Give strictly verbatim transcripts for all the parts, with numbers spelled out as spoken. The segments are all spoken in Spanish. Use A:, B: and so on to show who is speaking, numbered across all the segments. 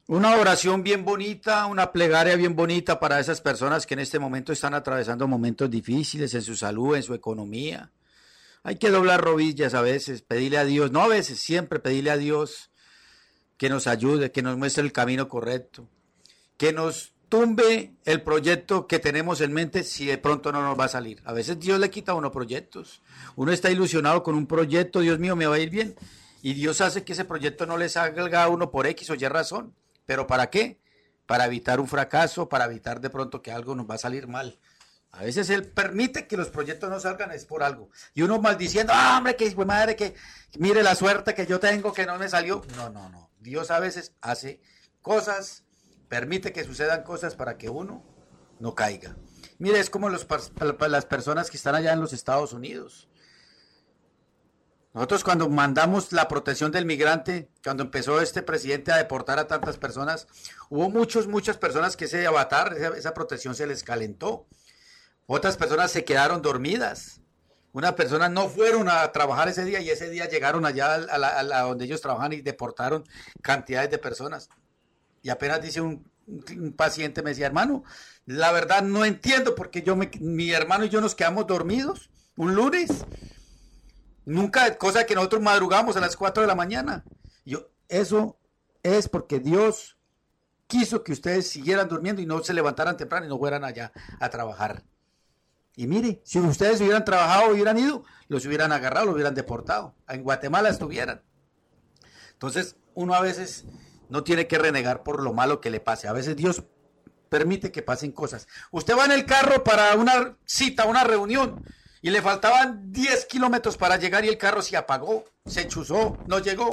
A: Una oración bien bonita, una plegaria bien bonita para esas personas que en este momento están atravesando momentos difíciles en su salud, en su economía. Hay que doblar rodillas a veces, pedirle a Dios, no a veces, siempre pedirle a Dios que nos ayude, que nos muestre el camino correcto, que nos tumbe el proyecto que tenemos en mente si de pronto no nos va a salir. A veces Dios le quita a uno proyectos. Uno está ilusionado con un proyecto, Dios mío, me va a ir bien. Y Dios hace que ese proyecto no le salga a uno por X o Y razón. ¿Pero para qué? Para evitar un fracaso, para evitar de pronto que algo nos va a salir mal. A veces Él permite que los proyectos no salgan es por algo. Y uno maldiciendo, ah, hombre, que hijo madre, que mire la suerte que yo tengo, que no me salió. No, no, no. Dios a veces hace cosas, permite que sucedan cosas para que uno no caiga. Mire, es como los, las personas que están allá en los Estados Unidos. Nosotros cuando mandamos la protección del migrante, cuando empezó este presidente a deportar a tantas personas, hubo muchos, muchas personas que ese avatar, esa, esa protección se les calentó. Otras personas se quedaron dormidas. Unas personas no fueron a trabajar ese día y ese día llegaron allá a, la, a, la, a donde ellos trabajan y deportaron cantidades de personas. Y apenas dice un, un paciente, me decía, hermano, la verdad no entiendo porque yo me, mi hermano y yo nos quedamos dormidos un lunes. Nunca, cosa que nosotros madrugamos a las cuatro de la mañana. Yo, eso es porque Dios quiso que ustedes siguieran durmiendo y no se levantaran temprano y no fueran allá a trabajar. Y mire, si ustedes hubieran trabajado, hubieran ido, los hubieran agarrado, los hubieran deportado. En Guatemala estuvieran. Entonces, uno a veces no tiene que renegar por lo malo que le pase. A veces Dios permite que pasen cosas. Usted va en el carro para una cita, una reunión, y le faltaban diez kilómetros para llegar y el carro se apagó, se chuzó, no llegó.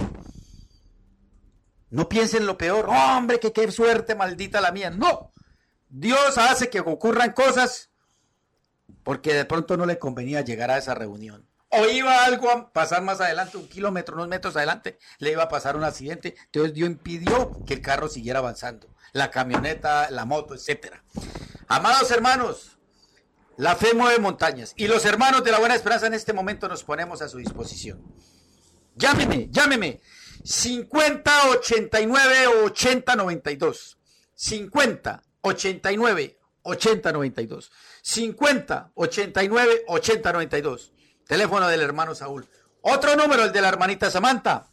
A: No piensen lo peor. Oh, hombre, que qué suerte maldita la mía. No. Dios hace que ocurran cosas porque de pronto no le convenía llegar a esa reunión. O iba algo a pasar más adelante, un kilómetro, unos metros adelante, le iba a pasar un accidente. Entonces Dios impidió que el carro siguiera avanzando. La camioneta, la moto, etcétera. Amados hermanos, la fe mueve montañas. Y los hermanos de la Buena Esperanza en este momento nos ponemos a su disposición. Llámeme, llámeme. cincuenta, ochenta y nueve, ochenta, noventa y dos. cincuenta, ochenta y nueve, ochenta, noventa y dos. cincuenta, ochenta y nueve, ochenta, noventa y dos. Teléfono del hermano Saúl. Otro número, el de la hermanita Samantha.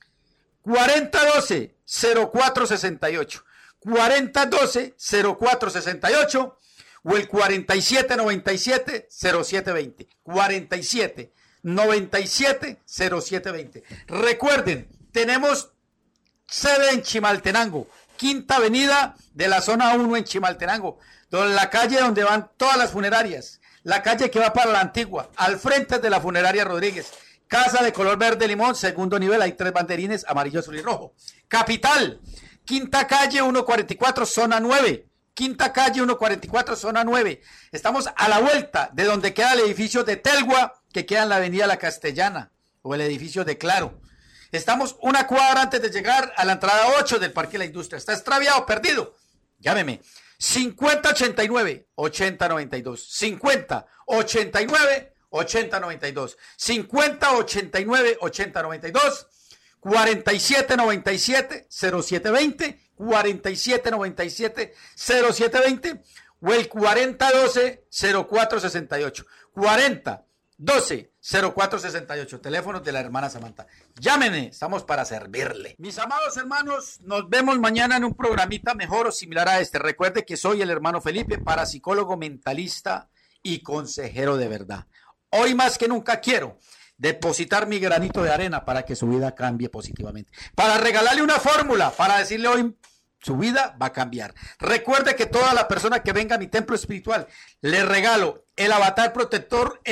A: cuarenta doce, cero cuatro sesenta y ocho. cuarenta doce, cero cuatro sesenta y ocho. O el cuarenta y siete noventa y siete, cero siete veinte. cuarenta y siete noventa y siete, cero siete veinte. Recuerden, tenemos sede en Chimaltenango, Quinta Avenida de la zona uno en Chimaltenango, donde la calle donde van todas las funerarias, la calle que va para la Antigua, al frente de la funeraria Rodríguez, casa de color verde limón, segundo nivel, hay tres banderines, amarillo, azul y rojo. Capital, Quinta Calle ciento cuarenta y cuatro, zona nueve. Quinta Calle ciento cuarenta y cuatro, zona nueve. Estamos a la vuelta de donde queda el edificio de Telgua, que queda en la avenida La Castellana, o el edificio de Claro. Estamos una cuadra antes de llegar a la entrada ocho del Parque La Industria. ¿Está extraviado, perdido? Llámeme. cincuenta ochenta y nueve, ochenta noventa y dos. cincuenta ochenta y nueve, ochenta noventa y dos. cincuenta ochenta y nueve, ochenta noventa y dos. cuarenta y siete noventa y siete, cero siete veinte. cuarenta y siete noventa y siete, cero siete veinte. O el cuarenta doce, cero cuatro sesenta y ocho. cuarenta doce, cero cuatro sesenta y ocho. Teléfonos de la hermana Samantha. Llámenme, estamos para servirle. Mis amados hermanos, nos vemos mañana en un programita mejor o similar a este. Recuerde que soy el hermano Felipe, parapsicólogo, mentalista y consejero de verdad. Hoy más que nunca quiero depositar mi granito de arena para que su vida cambie positivamente. Para regalarle una fórmula, para decirle hoy su vida va a cambiar. Recuerde que toda la persona que venga a mi templo espiritual, le regalo el avatar protector